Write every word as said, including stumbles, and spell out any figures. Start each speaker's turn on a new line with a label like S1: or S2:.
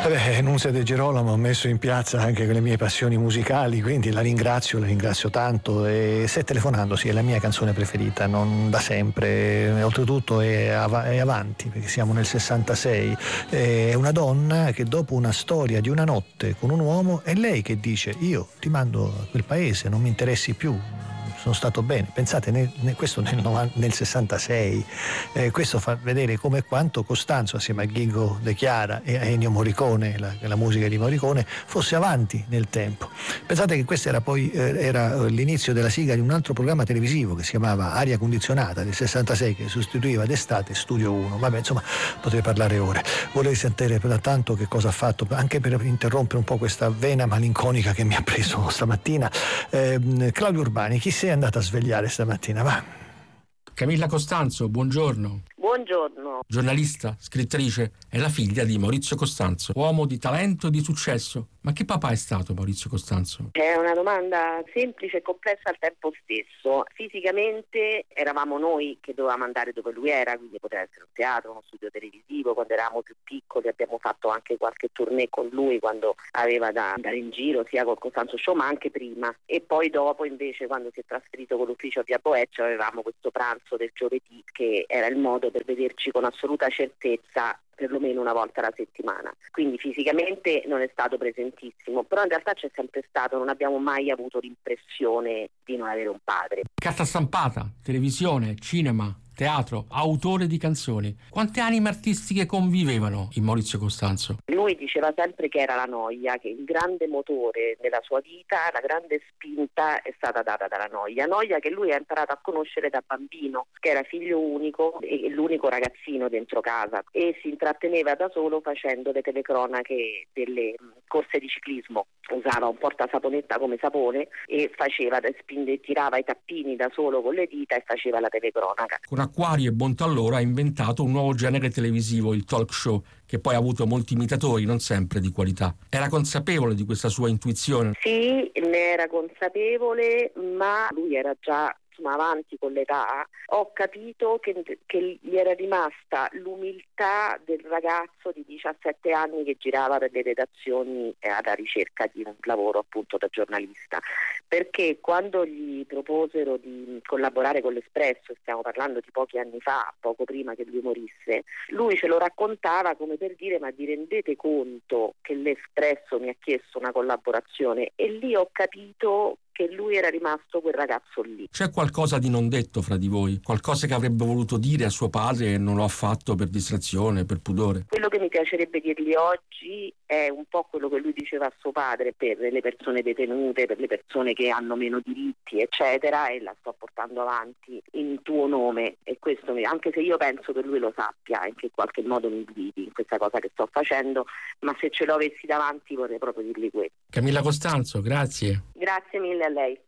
S1: Beh, Nunzia De Girolamo ha messo in piazza anche le mie passioni musicali, quindi la ringrazio, la ringrazio tanto. E Se telefonando, sì, è la mia canzone preferita, non da sempre, e oltretutto è, av- è avanti, perché siamo nel sessantasei. È una donna che dopo una storia di una notte con un uomo è lei che dice: io ti mando a quel paese, non mi interessi più, sono stato bene. Pensate, nel, nel- questo nel, novanta nel sessantasei, eh, questo fa vedere come quanto Costanzo, assieme a Ghigo De Chiara e a Ennio Morricone, la, la musica di Morricone, fosse avanti nel tempo. Pensate che questo era poi eh, era l'inizio della sigla di un altro programma televisivo che si chiamava Aria Condizionata del sessantasei, che sostituiva d'estate Studio uno. Vabbè, insomma, potrei parlare ore. Volevo sentire per tanto che cosa ha fatto, anche per interrompere un po' questa vena malinconica che mi ha preso stamattina. Eh, Claudio Urbani, chi sei andata a svegliare stamattina? Va.
S2: Camilla Costanzo, buongiorno.
S3: Buongiorno.
S2: Giornalista, scrittrice, è la figlia di Maurizio Costanzo, uomo di talento e di successo. Ma che papà è stato Maurizio Costanzo?
S3: È una domanda semplice e complessa al tempo stesso. Fisicamente eravamo noi che dovevamo andare dove lui era, quindi poteva essere un teatro, uno studio televisivo. Quando eravamo più piccoli abbiamo fatto anche qualche tournée con lui quando aveva da andare in giro, sia col Costanzo Show ma anche prima. E poi dopo invece, quando si è trasferito con l'ufficio a Via Boeccio, avevamo questo pranzo del giovedì che era il modo per vederci con assoluta certezza perlomeno una volta alla settimana. Quindi fisicamente non è stato presentissimo, però in realtà c'è sempre stato, non abbiamo mai avuto l'impressione di non avere un padre.
S2: Carta stampata, televisione, cinema, teatro, autore di canzoni. Quante anime artistiche convivevano in Maurizio Costanzo?
S3: Lui diceva sempre che era la noia, che il grande motore della sua vita, la grande spinta è stata data dalla noia. Noia che lui ha imparato a conoscere da bambino, che era figlio unico e l'unico ragazzino dentro casa, e si intratteneva da solo facendo le telecronache delle corse di ciclismo. Usava un portasaponetta come sapone e faceva, spinde, tirava i tappini da solo con le dita e faceva la telecronaca.
S2: Con Acquari e Bontallora ha inventato un nuovo genere televisivo, il talk show, che poi ha avuto molti imitatori, non sempre di qualità. Era consapevole di questa sua intuizione?
S3: Sì, ne era consapevole, ma lui era già insomma avanti con l'età. Ho capito che, che gli era rimasta l'umiltà del ragazzo di diciassette anni che girava per le redazioni alla ricerca di un lavoro appunto da giornalista, perché quando gli proposero di collaborare con l'Espresso, stiamo parlando di pochi anni fa, poco prima che lui morisse, lui ce lo raccontava come per dire: ma vi rendete conto che l'Espresso mi ha chiesto una collaborazione? E lì ho capito che lui era rimasto quel ragazzo lì.
S2: C'è qualcosa di non detto fra di voi? Qualcosa che avrebbe voluto dire a suo padre e non lo ha fatto per distrazione, per pudore?
S3: Quello che mi piacerebbe dirgli oggi è un po' quello che lui diceva a suo padre per le persone detenute, per le persone che hanno meno diritti, eccetera, e la sto portando avanti in tuo nome. E questo, anche se io penso che lui lo sappia e che in qualche modo mi guidi in questa cosa che sto facendo, ma se ce lo avessi davanti vorrei proprio dirgli questo.
S2: Camilla Costanzo, grazie.
S3: Grazie mille a lei.